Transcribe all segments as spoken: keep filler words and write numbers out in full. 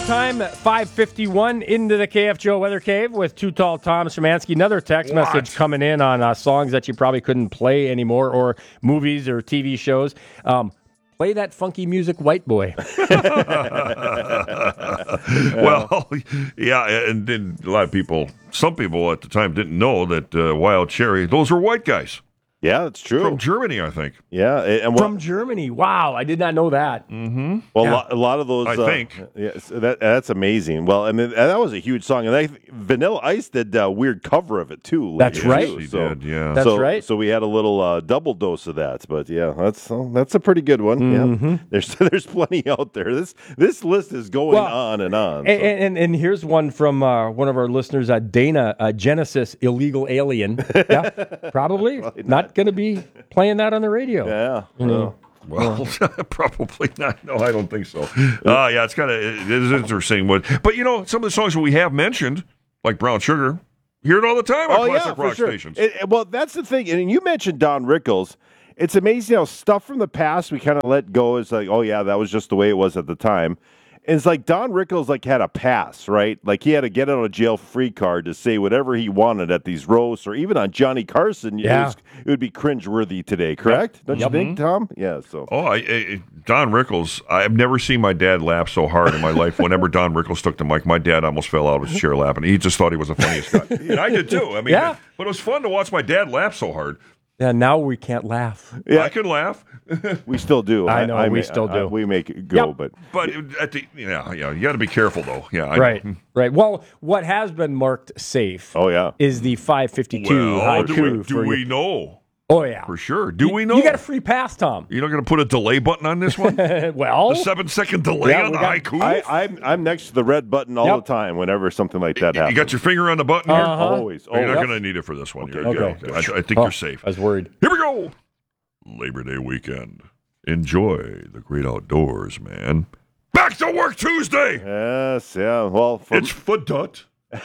Time, five fifty-one into the K F G O Weather Cave with Too Tall Tom Szymanski. Another text What? message coming in on uh, songs that you probably couldn't play anymore, or movies or T V shows. Um, play that funky music, White Boy. Well, yeah, and then a lot of people, some people at the time didn't know that uh, Wild Cherry, those were white guys. Yeah, that's true. From Germany, I think. Yeah, and what, From Germany. Wow, I did not know that. Mm-hmm. well, Yeah. a, lot, a lot of those. I uh, think. Yeah, so that that's amazing. Well, and, then, and that was a huge song, and I, Vanilla Ice did a weird cover of it too. That's later, right. too. She So, did, yeah. That's so, right. So we had a little uh, double dose of that, but yeah, that's uh, that's a pretty good one. Mm-hmm. Yeah, there's there's plenty out there. This this list is going Well, on and on. And, so. and, and here's one from uh, one of our listeners, uh, Dana, uh, Genesis Illegal Alien. Yeah, probably, Probably not, not. going to be playing that on the radio. Yeah. Mhm. Well, probably not. No, I don't think so. Uh, yeah, it's kind of it is interesting. But, but, you know, some of the songs that we have mentioned, like Brown Sugar, hear it all the time on Oh yeah, classic for rock sure. stations. It- it- well, that's the thing. And you mentioned Don Rickles. It's amazing how stuff from the past we kind of let go. It's like, oh yeah, that was just the way it was at the time. And it's like Don Rickles like had a pass, right? Like he had a get out of jail free card to say whatever he wanted at these roasts, or even on Johnny Carson. Yeah. it, was, it would be cringeworthy today, correct? Don't Yep. you think, Tom? Yeah. So. Oh, I, I, Don Rickles, I've never seen my dad laugh so hard in my life. Whenever Don Rickles took the mic, my dad almost fell out of his chair laughing. He just thought he was the funniest guy. And I did too. I mean, Yeah. but it was fun to watch my dad laugh so hard. Yeah, now we can't laugh. Yeah. I can laugh. We still do. I know, we ma- still do. we make it go, Yep. but But at the, yeah, yeah, you got to be careful, though. Yeah, I, Right, right. Well, what has been marked safe oh yeah. is the five fifty-two Well, do haiku. we, do for we you. know? Oh, yeah. For sure. Do You- we know? You got a free pass, Tom. You're not going to put a delay button on this one? The Well, seven-second delay Yeah, on we the got- haiku? I, I'm I'm next to the red button all Yep. the time whenever something like that you happens. got your finger on the button here? Uh-huh. Always. You're not always. going to need it for this one. You're Okay, good. okay. I, I think Oh, you're safe. I was worried. Here we go. Labor Day weekend. Enjoy the great outdoors, man. Back to work Tuesday. Yes, yeah. Well, for, It's Fadut.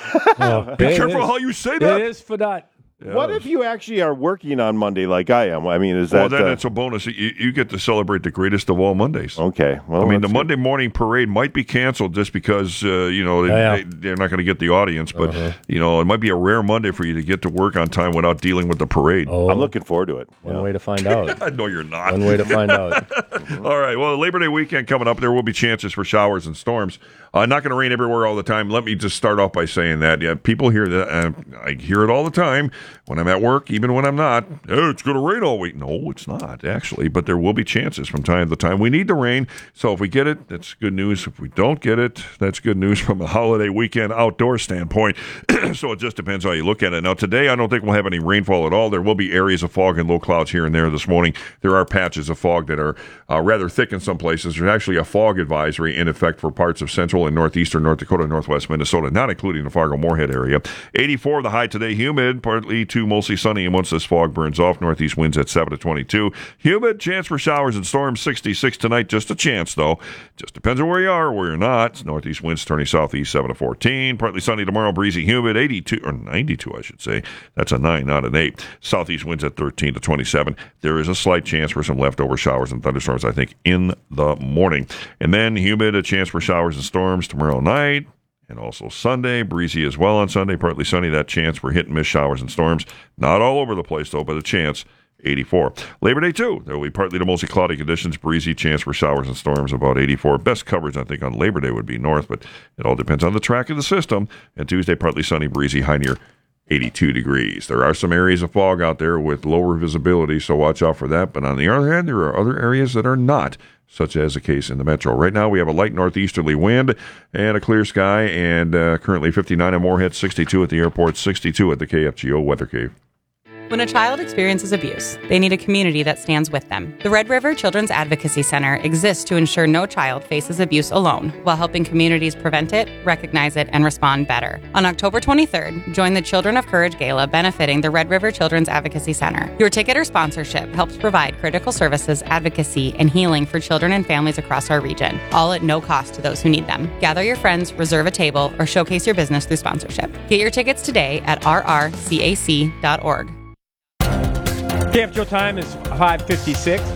Oh, Be it careful is. how you say It that. is Fadut. what if you actually are working on Monday like I am? I mean, is Well, that then uh, it's a bonus. You, you get to celebrate the greatest of all Mondays. okay? Well, I mean, the that's Monday morning parade might be canceled just because, uh, you know, they, Yeah, yeah. they, they're not going to get the audience. But, you know, it might be a rare Monday for you to get to work on time without dealing with the parade. Oh, good. I'm looking forward to it. one Yeah. way to find out. I know you're not. One way to find out. All right. Well, Labor Day weekend coming up. There will be chances for showers and storms. Uh, not going to rain everywhere all the time. Let me just start off by saying that. Yeah, people hear that. Uh, I hear it all the time when I'm at work, even when I'm not. Oh, it's going to rain all week. No, it's not, actually. But there will be chances from time to time. We need the rain. So if we get it, that's good news. If we don't get it, that's good news from a holiday weekend outdoor standpoint. So it just depends how you look at it. Now, today, I don't think we'll have any rainfall at all. There will be areas of fog and low clouds here and there this morning. There are patches of fog that are uh, rather thick in some places. There's actually a fog advisory in effect for parts of central and northeastern North Dakota, northwest Minnesota, not including the Fargo-Moorhead area. eighty-four the high today, humid, partly to mostly sunny, and once this fog burns off, northeast winds at seven to twenty-two. Humid, chance for showers and storms, sixty-six tonight, just a chance, though. Just depends on where you are or where you're not. Northeast winds turning southeast, seven to fourteen. Partly sunny tomorrow, breezy, humid, eighty-two, or ninety-two, I should say. That's a nine, not an eight. Southeast winds at thirteen to twenty-seven. There is a slight chance for some leftover showers and thunderstorms, I think, in the morning. And then humid, a chance for showers and storms tomorrow night. And also Sunday, breezy as well on Sunday, partly sunny. That chance for hit and miss showers and storms. Not all over the place, though, but a chance. eighty-four. Labor Day, too. There will be partly to mostly cloudy conditions, breezy, chance for showers and storms, about eighty-four. Best coverage, I think, on Labor Day would be north, but it all depends on the track of the system. And Tuesday, partly sunny, breezy, high near eighty-two degrees. There are some areas of fog out there with lower visibility, so watch out for that. But on the other hand, there are other areas that are not, such as the case in the metro. Right now, we have a light northeasterly wind and a clear sky, and uh, currently fifty-nine at Moorhead, sixty-two at the airport, sixty-two at the K F G O Weather Cave. When a child experiences abuse, they need a community that stands with them. The Red River Children's Advocacy Center exists to ensure no child faces abuse alone, while helping communities prevent it, recognize it, and respond better. On October twenty-third, join the Children of Courage Gala benefiting the Red River Children's Advocacy Center. Your ticket or sponsorship helps provide critical services, advocacy, and healing for children and families across our region, all at no cost to those who need them. Gather your friends, reserve a table, or showcase your business through sponsorship. Get your tickets today at r r c a c dot org. K F G O time is five fifty-six.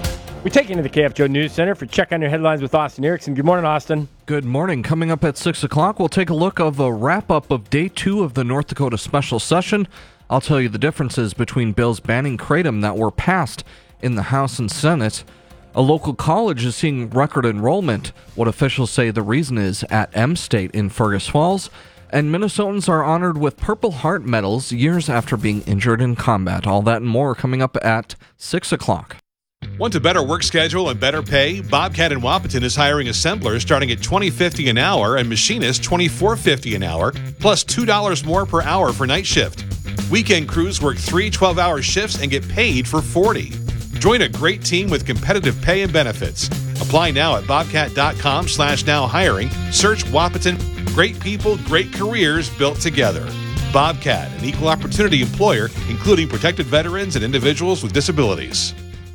We take you into the K F J O News Center for Check on Your Headlines with Austin Erickson. Good morning, Austin. Good morning. Coming up at six o'clock, we'll take a look of a wrap-up of day two of the North Dakota special session. I'll tell you the differences between bills banning kratom that were passed in the House and Senate. A local college is seeing record enrollment. What officials say the reason is at M State in Fergus Falls. And Minnesotans are honored with Purple Heart medals years after being injured in combat. All that and more coming up at six o'clock. Want a better work schedule and better pay? Bobcat in Wahpeton is hiring assemblers starting at twenty dollars and fifty cents an hour and machinists twenty-four dollars and fifty cents an hour, plus two dollars more per hour for night shift. Weekend crews work three twelve-hour shifts and get paid for forty. Join a great team with competitive pay and benefits. Apply now at bobcat.com slash now hiring. Search Wahpeton. Great people, great careers built together. Bobcat, an equal opportunity employer, including protected veterans and individuals with disabilities.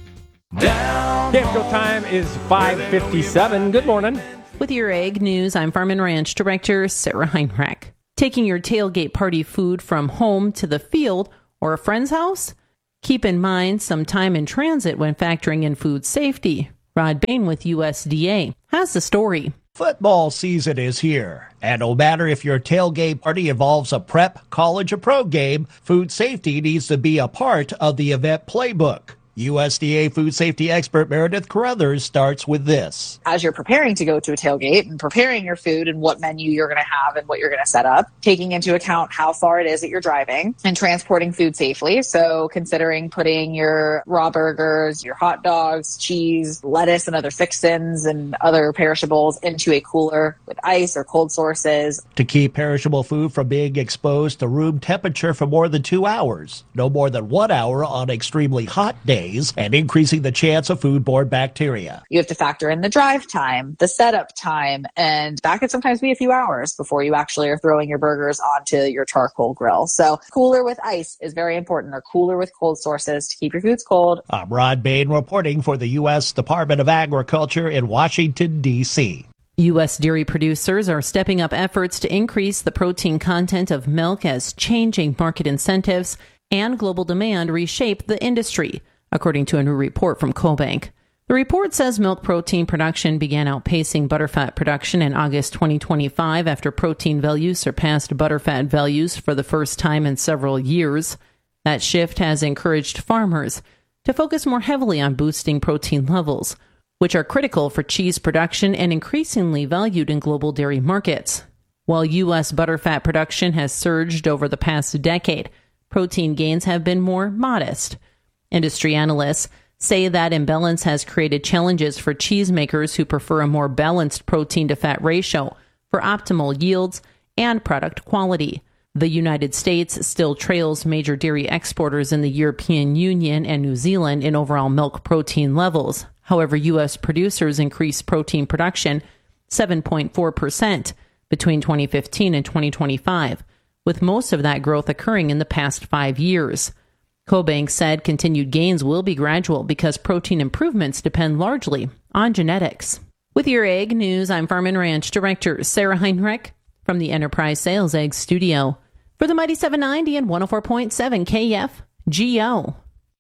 K F J O time is five fifty-seven. Good morning. With your Ag News, I'm Farm and Ranch Director Sarah Heinrich. Taking your tailgate party food from home to the field or a friend's house? Keep in mind some time in transit when factoring in food safety. Rod Bain with U S D A has the story. Football season is here, and no matter if your tailgate party involves a prep, college, or pro game, food safety needs to be a part of the event playbook. U S D A food safety expert Meredith Carruthers starts with this. As you're preparing to go to a tailgate and preparing your food and what menu you're going to have and what you're going to set up, taking into account how far it is that you're driving and transporting food safely. So considering putting your raw burgers, your hot dogs, cheese, lettuce, and other fixins and other perishables into a cooler with ice or cold sources. To keep perishable food from being exposed to room temperature for more than two hours, no more than one hour on extremely hot days, and increasing the chance of foodborne bacteria. You have to factor in the drive time, the setup time, and that could sometimes be a few hours before you actually are throwing your burgers onto your charcoal grill. So cooler with ice is very important, or cooler with cold sources to keep your foods cold. I'm Rod Bain reporting for the U S Department of Agriculture in Washington, D C U S dairy producers are stepping up efforts to increase the protein content of milk as changing market incentives and global demand reshape the industry, according to a new report from CoBank. The report says milk protein production began outpacing butterfat production in August twenty twenty-five after protein values surpassed butterfat values for the first time in several years. That shift has encouraged farmers to focus more heavily on boosting protein levels, which are critical for cheese production and increasingly valued in global dairy markets. While U S butterfat production has surged over the past decade, protein gains have been more modest. Industry analysts say that imbalance has created challenges for cheesemakers who prefer a more balanced protein-to-fat ratio for optimal yields and product quality. The United States still trails major dairy exporters in the European Union and New Zealand in overall milk protein levels. However, U S producers increased protein production seven point four percent between twenty fifteen and twenty twenty-five, with most of that growth occurring in the past five years. CoBank said continued gains will be gradual because protein improvements depend largely on genetics. With your Ag News, I'm Farm and Ranch Director Sarah Heinrich from the Enterprise Sales Egg Studio for the Mighty seven ninety and one oh four point seven K F G O.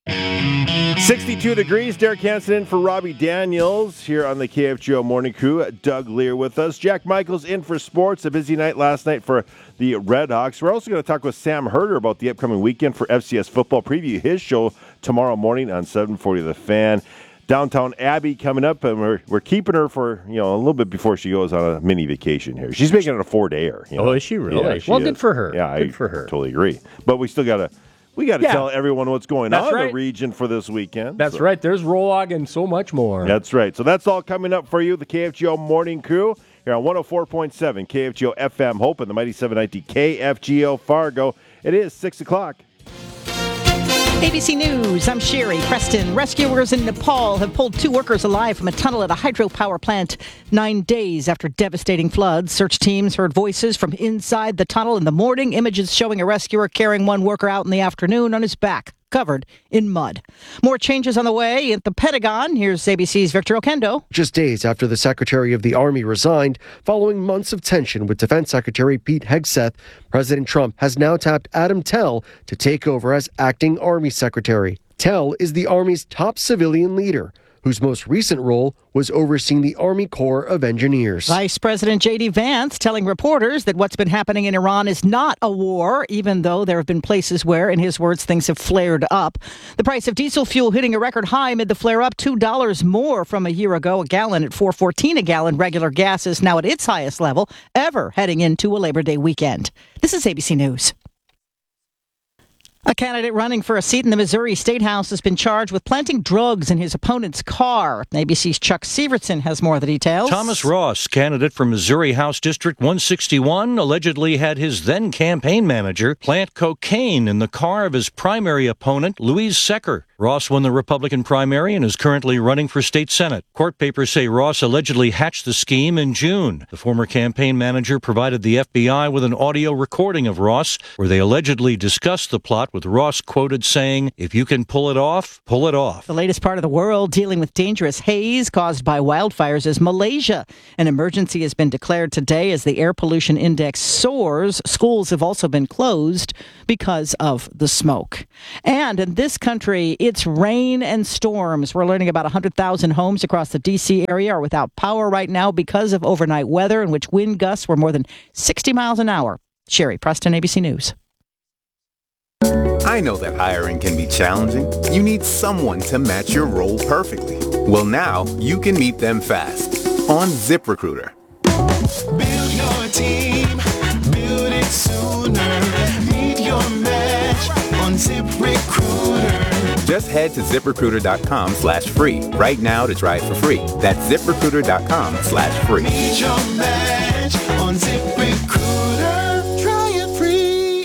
sixty-two degrees. Derek Hansen in for Robbie Daniels here on the K F G O Morning Crew. Doug Lear with us. Jack Michaels in for sports. A busy night last night for the Red Hawks. We're also going to talk with Sam Herder about the upcoming weekend for F C S football. Preview his show tomorrow morning on seven forty The Fan. Downtown Abby coming up, and we're we're keeping her for you know a little bit before she goes on a mini vacation here. She's making it a four-dayer. You know? Oh, is she really? Yeah, she well, is. good for her. Yeah, good I for her. totally agree. But we still got to we got to Yeah. tell everyone what's going That's on right. in the region for this weekend. That's So- right. There's Rolog and so much more. That's right. So that's all coming up for you, the K F G O Morning Crew, here on one oh four point seven K F G O F M Hope and the Mighty seven ninety K F G O Fargo. It is six o'clock. A B C News, I'm Sherry Preston. Rescuers in Nepal have pulled two workers alive from a tunnel at a hydropower plant nine days after devastating floods. Search teams heard voices from inside the tunnel in the morning. Images showing a rescuer carrying one worker out in the afternoon on his back, covered in mud. More changes on the way at the Pentagon. Here's A B C's Victor Okendo. Just days after the Secretary of the Army resigned, following months of tension with Defense Secretary Pete Hegseth, President Trump has now tapped Adam Tell to take over as acting Army Secretary. Tell is the Army's top civilian leader, whose most recent role was overseeing the Army Corps of Engineers. Vice President J D Vance telling reporters that what's been happening in Iran is not a war, even though there have been places where, in his words, things have flared up. The price of diesel fuel hitting a record high amid the flare-up, two dollars more from a year ago. A gallon at four fourteen a gallon. Regular gas is now at its highest level ever heading into a Labor Day weekend. This is A B C News. A candidate running for a seat in the Missouri State House has been charged with planting drugs in his opponent's car. A B C's Chuck Severson has more of the details. Thomas Ross, candidate for Missouri House District one sixty-one, allegedly had his then campaign manager plant cocaine in the car of his primary opponent, Louise Secker. Ross won the Republican primary and is currently running for state senate. Court papers say Ross allegedly hatched the scheme in June. The former campaign manager provided the F B I with an audio recording of Ross where they allegedly discussed the plot, with Ross quoted saying, "If you can pull it off, pull it off." The latest part of the world dealing with dangerous haze caused by wildfires is Malaysia. An emergency has been declared today as the air pollution index soars. Schools have also been closed because of the smoke. And in this country, it's rain and storms. We're learning about one hundred thousand homes across the D C area are without power right now because of overnight weather in which wind gusts were more than sixty miles an hour. Sherry Preston, A B C News. I know that hiring can be challenging. You need someone to match your role perfectly. Well, now you can meet them fast on ZipRecruiter. Build your team, build it sooner. Meet your match on ZipRecruiter. Just head to ZipRecruiter.com slash free right now to try it for free. That's ZipRecruiter.com slash free. Meet your match on ZipRecruiter. Try it free.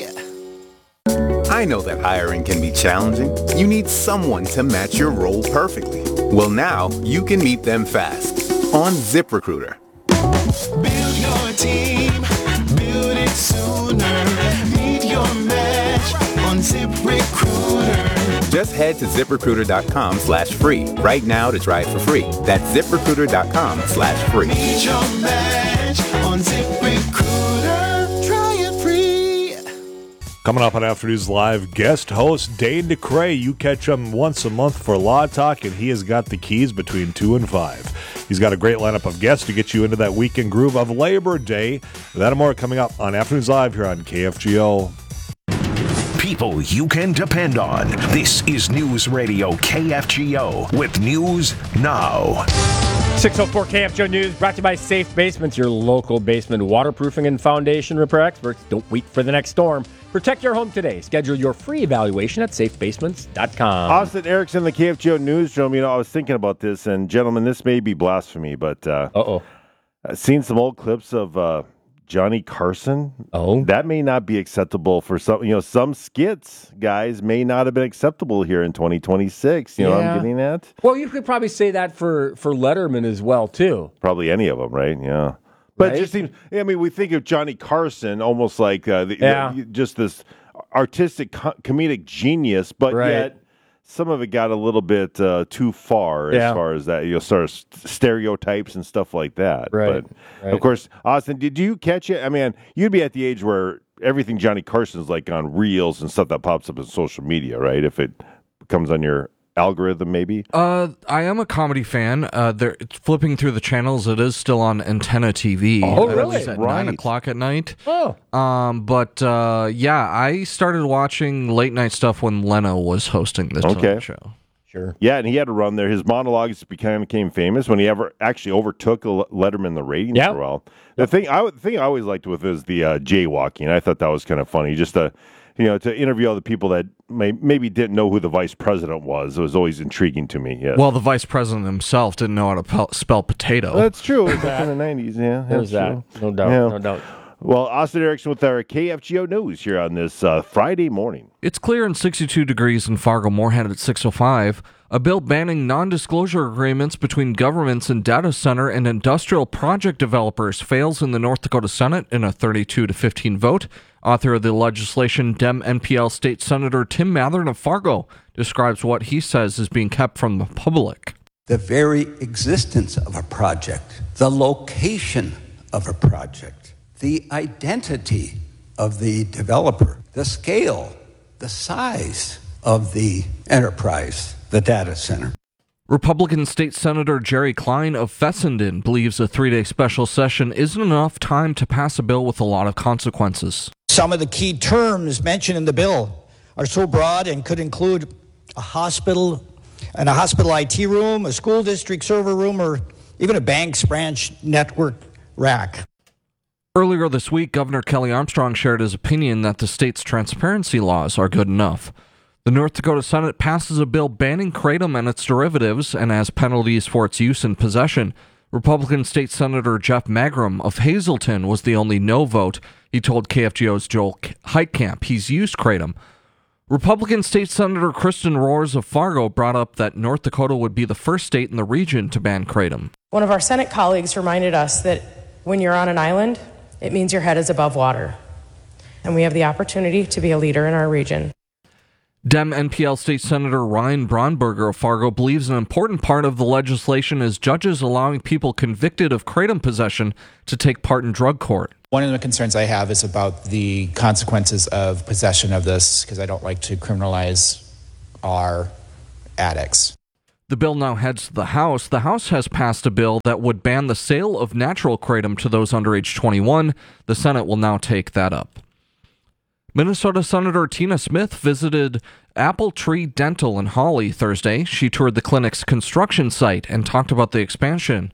I know that hiring can be challenging. You need someone to match your role perfectly. Well, now you can meet them fast on ZipRecruiter. Build your team, build it sooner. Meet your match on ZipRecruiter. Just head to ZipRecruiter.com slash free right now to try it for free. That's ZipRecruiter.com slash free. Meet your match on ZipRecruiter. Try it free. Coming up on Afternoons Live, guest host Dane DeCray. You catch him once a month for Law Talk, and he has got the keys between two and five. He's got a great lineup of guests to get you into that weekend groove of Labor Day. That and more coming up on Afternoons Live here on K F G O. People you can depend on. This is News Radio K F G O with News Now. six oh four K F G O News brought to you by Safe Basements, your local basement waterproofing and foundation repair experts. Don't wait for the next storm. Protect your home today. Schedule your free evaluation at safe basements dot com. Austin Erickson, the K F G O Newsroom. You know, I was thinking about this, and gentlemen, this may be blasphemy, but uh, uh-oh. I've seen some old clips of uh, Johnny Carson. Oh, that may not be acceptable for some. You know, some skits, guys, may not have been acceptable here in twenty twenty-six. You know Yeah. what I'm getting at? Well, you could probably say that for, for Letterman as well, too. Probably any of them, right? Yeah. But Right? it just seems, I mean, we think of Johnny Carson almost like uh, the, Yeah. the- just this artistic co- comedic genius, but Right. yet some of it got a little bit uh, too far as Yeah. far as that, you know, sort of st- stereotypes and stuff like that. Right, But right. of course, Austin, did you catch it? I mean, you'd be at the age where everything Johnny Carson's like on reels and stuff that pops up in social media, right? If it comes on your algorithm, maybe. Uh, I am a comedy fan. Uh, they're flipping through the channels. It is still on Antenna T V. Oh, At really? least at Right. nine o'clock at night. Oh. Um, but uh, yeah, I started watching late night stuff when Leno was hosting this Okay. show. Sure. Yeah, and he had to run there. His monologues became became famous when he ever actually overtook Le- Letterman in the ratings Yeah. for a while. The thing I would- the thing I always liked with is the uh, jaywalking. I thought that was kind of funny, just to you know to interview all the people that may, maybe didn't know who the vice president was. It was always intriguing to me. Yes. Well, the vice president himself didn't know how to pel- spell potato. that's true. Back in the nineties, yeah, There's that's that. true. No doubt. Yeah. No doubt. Well, Austin Erickson with our K F G O News here on this uh, Friday morning. It's clear and sixty-two degrees in Fargo-Moorhead at six oh five. A bill banning non-disclosure agreements between governments and data center and industrial project developers fails in the North Dakota Senate in a thirty-two to fifteen vote. Author of the legislation, Dem N P L State Senator Tim Mathern of Fargo, describes what he says is being kept from the public. The very existence of a project, the location of a project, the identity of the developer, the scale, the size of the enterprise, the data center. Republican State Senator Jerry Klein of Fessenden believes a three-day special session isn't enough time to pass a bill with a lot of consequences. Some of the key terms mentioned in the bill are so broad and could include a hospital and a hospital I T room, a school district server room, or even a bank's branch network rack. Earlier this week, Governor Kelly Armstrong shared his opinion that the state's transparency laws are good enough. The North Dakota Senate passes a bill banning kratom and its derivatives and has penalties for its use and possession. Republican State Senator Jeff Magrum of Hazleton was the only no vote. He told K F G O's Joel Heitkamp he's used kratom. Republican State Senator Kristen Roars of Fargo brought up that North Dakota would be the first state in the region to ban kratom. One of our Senate colleagues reminded us that when you're on an island, it means your head is above water. And we have the opportunity to be a leader in our region. Dem N P L State Senator Ryan Braunberger of Fargo believes an important part of the legislation is judges allowing people convicted of kratom possession to take part in drug court. One of the concerns I have is about the consequences of possession of this, because I don't like to criminalize our addicts. The bill now heads to the House. The House has passed a bill that would ban the sale of natural kratom to those under age twenty-one. The Senate will now take that up. Minnesota Senator Tina Smith visited Apple Tree Dental in Hawley Thursday. She toured the clinic's construction site and talked about the expansion.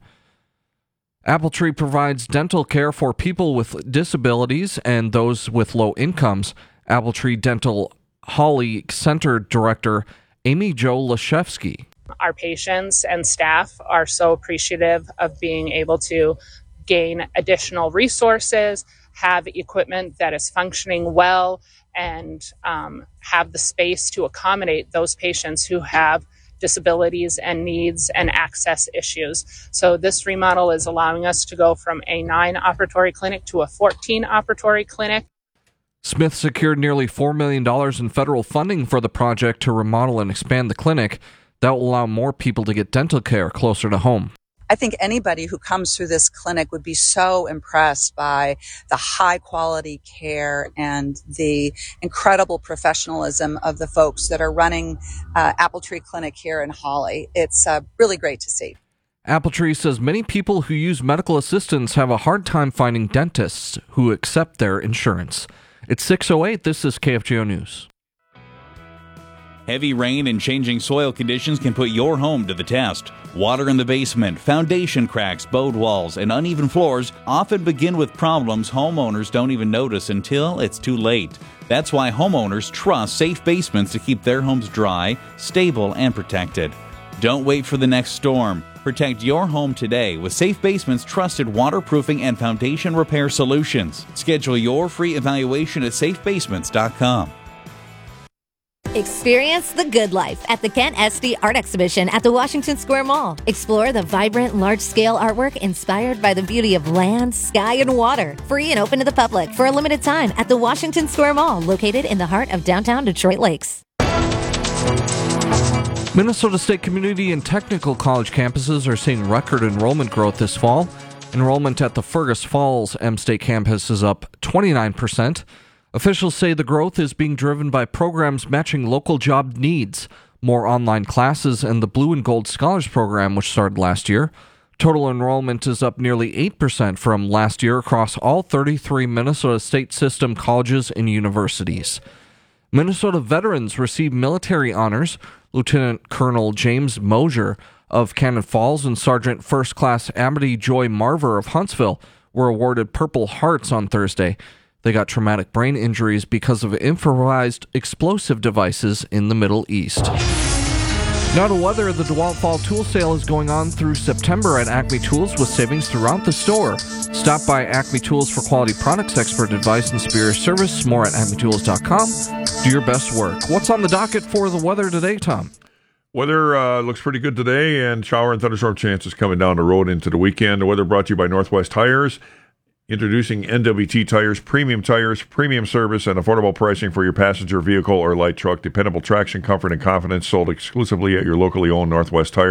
Apple Tree provides dental care for people with disabilities and those with low incomes. Apple Tree Dental Hawley Center Director Amy Jo Lashevsky. Our patients and staff are so appreciative of being able to gain additional resources, have equipment that is functioning well, and um, have the space to accommodate those patients who have disabilities and needs and access issues. So this remodel is allowing us to go from a nine operatory clinic to a fourteen operatory clinic. Smith secured nearly four million dollars in federal funding for the project to remodel and expand the clinic. That will allow more people to get dental care closer to home. I think anybody who comes through this clinic would be so impressed by the high quality care and the incredible professionalism of the folks that are running uh, Apple Tree Clinic here in Hawley. It's uh, really great to see. Apple Tree says many people who use medical assistance have a hard time finding dentists who accept their insurance. It's six oh eight. This is K F G O News. Heavy rain and changing soil conditions can put your home to the test. Water in the basement, foundation cracks, bowed walls, and uneven floors often begin with problems homeowners don't even notice until it's too late. That's why homeowners trust Safe Basements to keep their homes dry, stable, and protected. Don't wait for the next storm. Protect your home today with Safe Basements' trusted waterproofing and foundation repair solutions. Schedule your free evaluation at safe basements dot com. Experience the good life at the Kent Esty Art Exhibition at the Washington Square Mall. Explore the vibrant, large-scale artwork inspired by the beauty of land, sky, and water. Free and open to the public for a limited time at the Washington Square Mall, located in the heart of downtown Detroit Lakes. Minnesota State Community and Technical College campuses are seeing record enrollment growth this fall. Enrollment at the Fergus Falls M-State campus is up twenty-nine percent. Officials say the growth is being driven by programs matching local job needs, more online classes, and the Blue and Gold Scholars Program, which started last year. Total enrollment is up nearly eight percent from last year across all thirty-three Minnesota State System colleges and universities. Minnesota veterans receive military honors. Lieutenant Colonel James Mosier of Cannon Falls and Sergeant First Class Amity Joy Marver of Huntsville were awarded Purple Hearts on Thursday. They got traumatic brain injuries because of improvised explosive devices in the Middle East. Now to weather, the DeWalt Fall Tool Sale is going on through September at Acme Tools with savings throughout the store. Stop by Acme Tools for quality products, expert advice, and superior service. More at acme tools dot com. Do your best work. What's on the docket for the weather today, Tom? Weather uh, looks pretty good today, and shower and thunderstorm chances coming down the road into the weekend. The weather brought to you by Northwest Tires. Introducing N W T Tires, premium tires, premium service, and affordable pricing for your passenger vehicle or light truck. Dependable traction, comfort, and confidence sold exclusively at your locally owned Northwest Tire.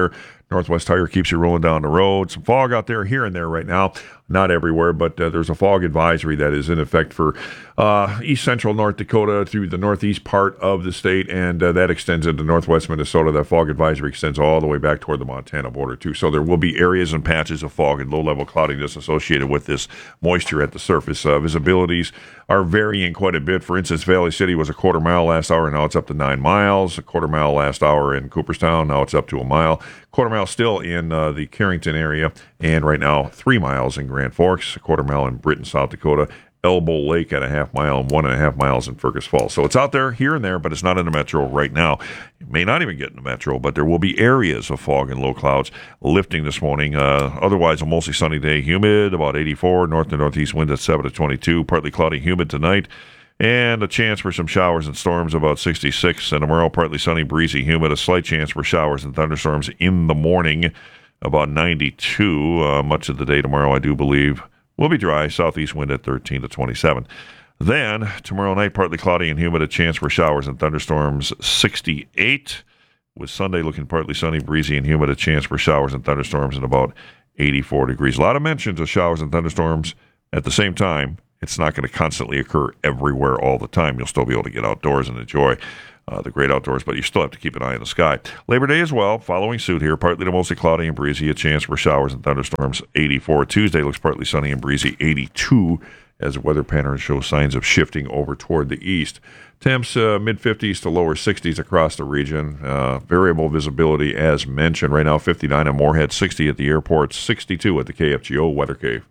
Northwest Tire keeps you rolling down the road. Some fog out there here and there right now. Not everywhere, but uh, there's a fog advisory that is in effect for uh, east central North Dakota through the northeast part of the state, and uh, that extends into northwest Minnesota. That fog advisory extends all the way back toward the Montana border, too. So there will be areas and patches of fog and low-level cloudiness associated with this moisture at the surface. Uh, visibilities are varying quite a bit. For instance, Valley City was a quarter mile last hour, now it's up to nine miles. A quarter mile last hour in Cooperstown, now it's up to a mile. Quarter mile still in uh, the Carrington area, and right now three miles in Grand Forks, a quarter mile in Britain, South Dakota, Elbow Lake at a half mile, and one and a half miles in Fergus Falls. So it's out there here and there, but it's not in the metro right now. It may not even get in the metro, but there will be areas of fog and low clouds lifting this morning. Uh, otherwise, a mostly sunny day, humid, about eighty-four, north to northeast wind at seven to twenty-two, partly cloudy, humid tonight. And a chance for some showers and storms, about sixty-six. And tomorrow, partly sunny, breezy, humid. A slight chance for showers and thunderstorms in the morning, about ninety-two. Uh, much of the day tomorrow, I do believe, will be dry. Southeast wind at thirteen to twenty-seven. Then, tomorrow night, partly cloudy and humid. A chance for showers and thunderstorms, sixty-eight. With Sunday looking partly sunny, breezy, and humid. A chance for showers and thunderstorms at about eighty-four degrees. A lot of mentions of showers and thunderstorms at the same time. It's not going to constantly occur everywhere all the time. You'll still be able to get outdoors and enjoy uh, the great outdoors, but you still have to keep an eye on the sky. Labor Day as well, following suit here. Partly to mostly cloudy and breezy. A chance for showers and thunderstorms, eighty-four. Tuesday looks partly sunny and breezy, eighty-two, as weather patterns show signs of shifting over toward the east. Temps uh, mid-fifties to lower sixties across the region. Uh, variable visibility as mentioned. Right now, fifty-nine at Moorhead, sixty at the airport, sixty-two at the K F G O Weather Cave.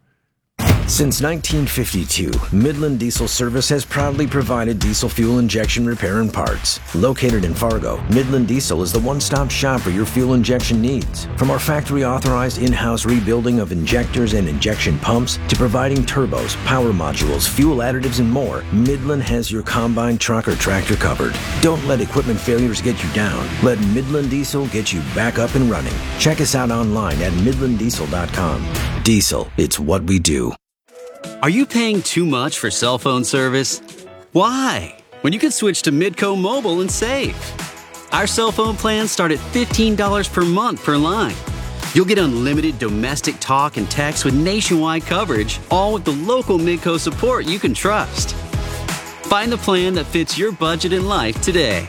Since nineteen fifty-two, Midland Diesel Service has proudly provided diesel fuel injection repair and parts. Located in Fargo, Midland Diesel is the one-stop shop for your fuel injection needs. From our factory-authorized in-house rebuilding of injectors and injection pumps to providing turbos, power modules, fuel additives, and more, Midland has your combine, truck, or tractor covered. Don't let equipment failures get you down. Let Midland Diesel get you back up and running. Check us out online at midland diesel dot com. Diesel, it's what we do. Are you paying too much for cell phone service? Why? When you can switch to Midco Mobile and save. Our cell phone plans start at fifteen dollars per month per line. You'll get unlimited domestic talk and text with nationwide coverage, all with the local Midco support you can trust. Find the plan that fits your budget and life today.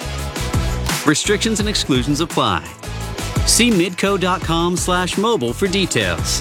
Restrictions and exclusions apply. See midco.com slash mobile for details.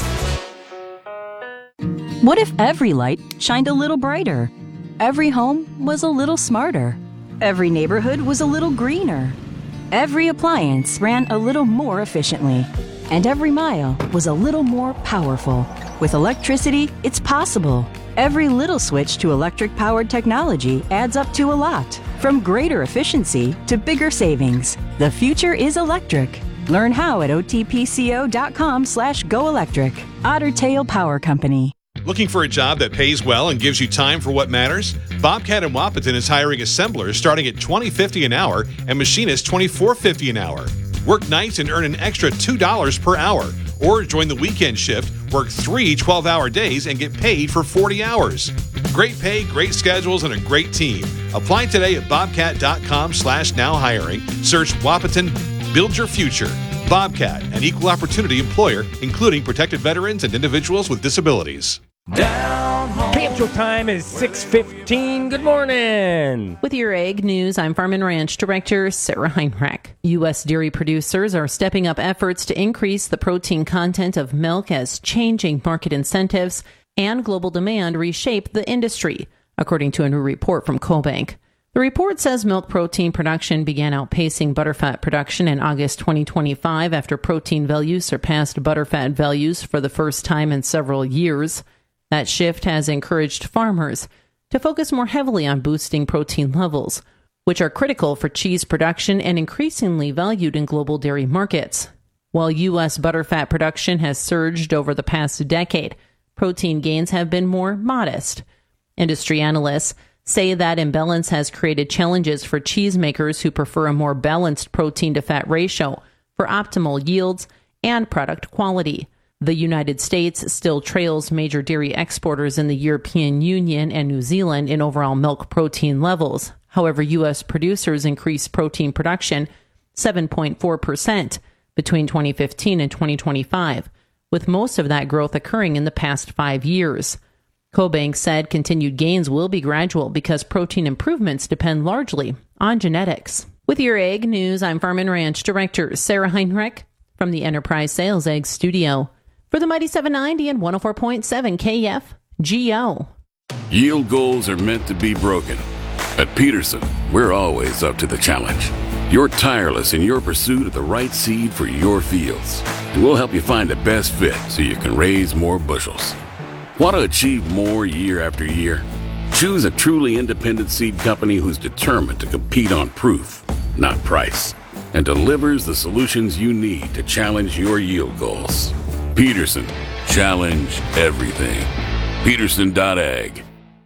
What if every light shined a little brighter? Every home was a little smarter. Every neighborhood was a little greener. Every appliance ran a little more efficiently. And every mile was a little more powerful. With electricity, it's possible. Every little switch to electric-powered technology adds up to a lot. From greater efficiency to bigger savings. The future is electric. Learn how at otpco.com slash go electric. Otter Tail Power Company. Looking for a job that pays well and gives you time for what matters? Bobcat in Wapaton is hiring assemblers starting at twenty dollars and fifty cents an hour and machinists twenty-four dollars and fifty cents an hour. Work nights and earn an extra two dollars per hour. Or join the weekend shift, work three twelve-hour days and get paid for forty hours. Great pay, great schedules, and a great team. Apply today at bobcat.com slash now hiring. Search Wapaton, build your future. Bobcat, an equal opportunity employer, including protected veterans and individuals with disabilities. Down home. K F G O time is six fifteen. Good morning. With your Ag News, I'm Farm and Ranch Director Sarah Heinrich. U S dairy producers are stepping up efforts to increase the protein content of milk as changing market incentives and global demand reshape the industry, according to a new report from CoBank. The report says milk protein production began outpacing butterfat production in August twenty twenty-five after protein values surpassed butterfat values for the first time in several years. That shift has encouraged farmers to focus more heavily on boosting protein levels, which are critical for cheese production and increasingly valued in global dairy markets. While U S butterfat production has surged over the past decade, protein gains have been more modest. Industry analysts say that imbalance has created challenges for cheesemakers who prefer a more balanced protein-to-fat ratio for optimal yields and product quality. The United States still trails major dairy exporters in the European Union and New Zealand in overall milk protein levels. However, U S producers increased protein production seven point four percent, between twenty fifteen and twenty twenty-five, with most of that growth occurring in the past five years. Cobank said continued gains will be gradual because protein improvements depend largely on genetics. With your Ag News, I'm Farm and Ranch Director Sarah Heinrich from the Enterprise Sales Ag Studio for the Mighty seven ninety and one oh four point seven K F G O. Yield goals are meant to be broken. At Peterson, we're always up to the challenge. You're tireless in your pursuit of the right seed for your fields, and we'll help you find the best fit so you can raise more bushels. Want to achieve more year after year? Choose a truly independent seed company who's determined to compete on proof, not price, and delivers the solutions you need to challenge your yield goals. Peterson, challenge everything. Peterson dot ag.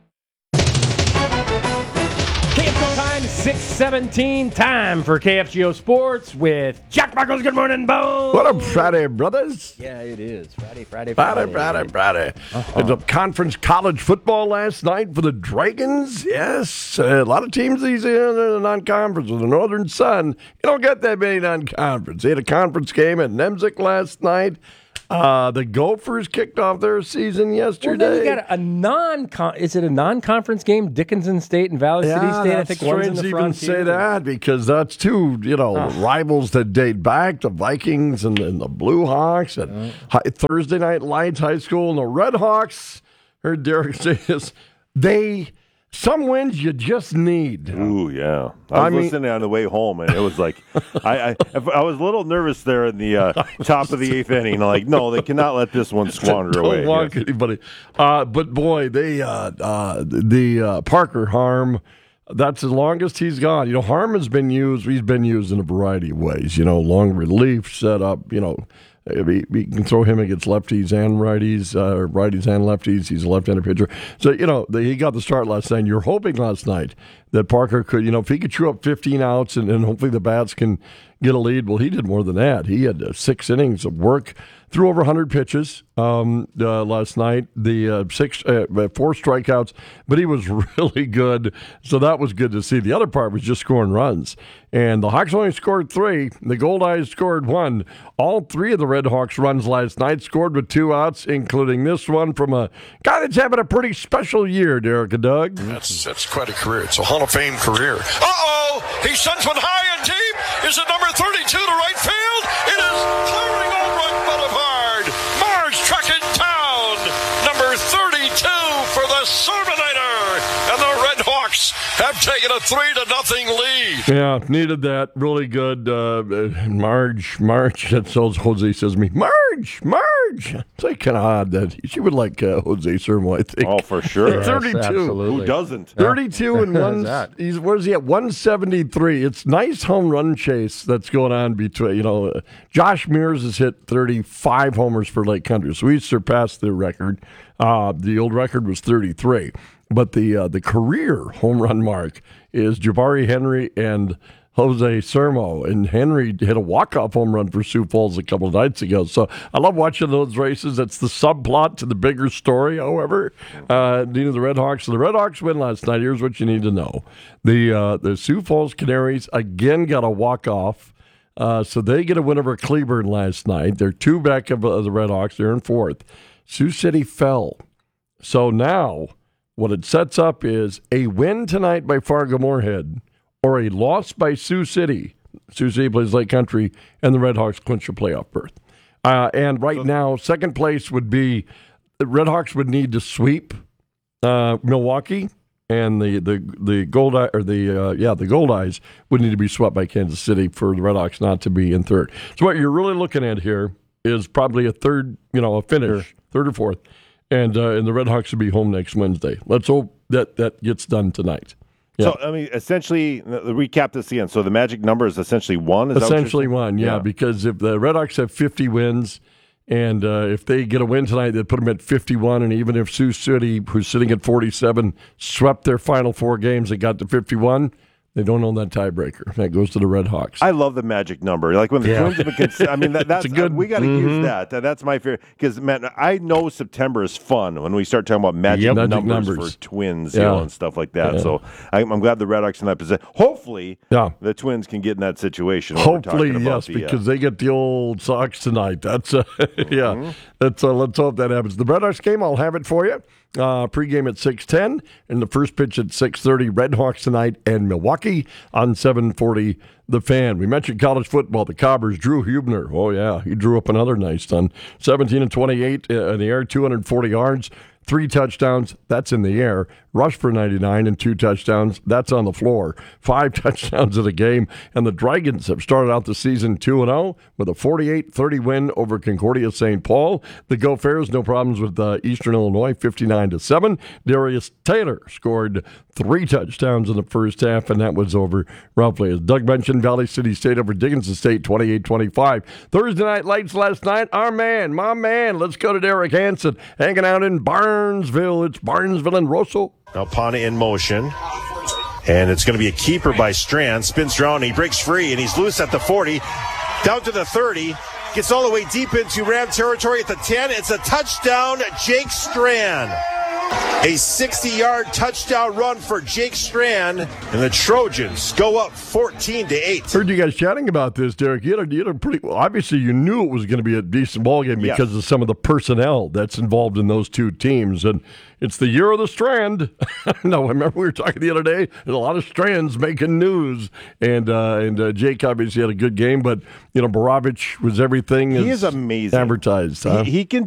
K F G O time, six seventeen, time for K F G O Sports with Jack Michaels. Good morning, Bo. What up, Friday, brothers? Yeah, it is. Friday, Friday, Friday, Friday. Friday, Friday. Uh-huh. It's a conference college football last night for the Dragons. Yes, a lot of teams these in the non-conference with the Northern Sun. You don't get that many non-conference. They had a conference game at Nemzik last night. Uh, the Gophers kicked off their season yesterday. Well, then you got a non is it a non-conference game? Dickinson State and Valley yeah, City State. I that's think one's in strange the to even Frontier. say that because that's two, you know, Oh. rivals that date back, the Vikings and, and the Blue Hawks and Hi- Thursday Night Lights High School and the Red Hawks. Heard Derek say this. They some wins you just need. Ooh, yeah. I was I mean- listening on the way home, and it was like, I, I I was a little nervous there in the uh, top of the eighth inning. Like, no, they cannot let this one squander Don't away. walk Yes. anybody. Uh, but boy, they uh, uh, the uh, Parker Harm. That's the longest he's gone. You know, Harm has been used. He's been used in a variety of ways. You know, long relief setup. You know, we, we can throw him against lefties and righties, uh, or righties and lefties. He's a left-handed pitcher. So you know, the, he got the start last night. You're hoping last night that Parker could, you know, if he could chew up fifteen outs and, and hopefully the bats can get a lead. Well, he did more than that. He had uh, six innings of work, threw over one hundred pitches um, uh, last night. The uh, six, uh, four strikeouts, but he was really good. So that was good to see. The other part was just scoring runs, and the Hawks only scored three. The Gold Eyes scored one. All three of the Red Hawks runs last night scored with two outs, including this one from a guy that's having a pretty special year, Derek and Doug. That's that's quite a career. It's a Hall of Fame career. Uh-oh! He sends one high and deep. Is it number thirty-two to right field? It is clearing on right boulevard. Marge trucking down. Number thirty-two for the Sermonator. And the Red Hawks have taken a three to nothing lead. Yeah, needed that. Really good. Uh, Marge, Marge, that's all Jose says to me. Marge, Marge. It's like kind of odd that she would like uh, Jose Sermo, I think. Oh, for sure. At thirty-two. Yes, absolutely. Who doesn't? thirty-two and How's one. that? He's where is he at? one seventy-three. It's nice home run chase that's going on between. You know, uh, Josh Mears has hit thirty-five homers for Lake Country, so he's surpassed the record. Uh, the old record was thirty-three, but the uh, the career home run mark is Jabari Henry and Jose Sermo, and Henry hit a walk-off home run for Sioux Falls a couple of nights ago. So I love watching those races. That's the subplot to the bigger story, however. Uh, you know, the Red Hawks. So the Red Hawks win last night. Here's what you need to know. The, uh, the Sioux Falls Canaries again got a walk-off. Uh, so they get a win over Cleburne last night. They're two back of uh, the Red Hawks. They're in fourth. Sioux City fell. So now what it sets up is a win tonight by Fargo-Moorhead or a loss by Sioux City. Sioux City plays Lake Country, and the Red Hawks clinch a playoff berth. Uh, and right now, second place would be the Red Hawks would need to sweep uh, Milwaukee, and the the the Gold Eye, or the uh, yeah the Gold Eyes would need to be swept by Kansas City for the Red Hawks not to be in third. So what you're really looking at here is probably a third, you know, a finish, sure. third or fourth, and uh, and the Red Hawks will be home next Wednesday. Let's hope that that gets done tonight. Yeah. So, I mean, essentially, the, the recap this again. So the magic number is essentially one? Is essentially that what you're one, yeah, yeah, because if the Red Hawks have fifty wins, and uh, if they get a win tonight, they'd put them at fifty-one, and even if Sioux City, who's sitting at forty-seven, swept their final four games and got to fifty-one, They don't own that tiebreaker. That goes to the Red Hawks. I love the magic number. Like when the Yeah. Twins have been cons- I mean, that, that's a good- uh, we got to Mhm. use that. That- That's my favorite. Because, man, I know September is fun when we start talking about magic, Yep. Magic numbers, numbers. for Twins Yeah. you know, and stuff like that. Yeah. So I, I'm glad the Red Hawks in that position. Hopefully, Yeah. the Twins can get in that situation. when we're Hopefully, talking about yes, the, uh, because they get the old Sox tonight. That's uh, Mm-hmm. yeah. That's uh, let's hope that happens. The Red Hawks game, I'll have it for you. Uh, pregame at six ten, and the first pitch at six thirty. Red Hawks tonight and Milwaukee on seven forty. The Fan. We mentioned college football. The Cobbers. Drew Hubner. Oh yeah, he drew up another nice ton. seventeen and twenty-eight in the air, two hundred forty yards. Three touchdowns, that's in the air. Rush for ninety-nine and two touchdowns, that's on the floor. Five touchdowns in the game. And the Dragons have started out the season two and oh with a forty-eight thirty win over Concordia Saint Paul. The Gophers, no problems with uh, Eastern Illinois, fifty-nine to seven. Darius Taylor scored three touchdowns in the first half, and that was over roughly. As Doug mentioned, Valley City State over Dickinson State, twenty-eight twenty-five. Thursday night lights last night, our man, my man, let's go to Derek Hansen, hanging out in Barnesville. It's Barnesville and Rosso. Now Pana in motion. And it's going to be a keeper by Strand. Spins around, he breaks free, and he's loose at the forty. Down to the thirty. Gets all the way deep into Ram territory at the ten. It's a touchdown, Jake Strand. A sixty-yard touchdown run for Jake Strand, and the Trojans go up fourteen to eight. Heard you guys chatting about this, Derek. You had a, you had a pretty well, obviously you knew it was going to be a decent ball game Yes. because of some of the personnel that's involved in those two teams, and it's the year of the Strand. No, I remember we were talking the other day. There's a lot of Strands making news, and uh, and uh, Jake obviously had a good game, but you know Borovich was everything. He as is amazing. Advertised, huh? He, he can